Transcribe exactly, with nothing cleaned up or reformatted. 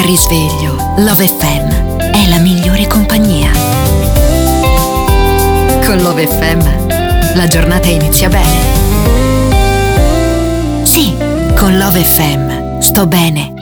risveglio, Love F M è la migliore compagnia. Con Love F M la giornata inizia bene. Sì, con Love F M sto bene.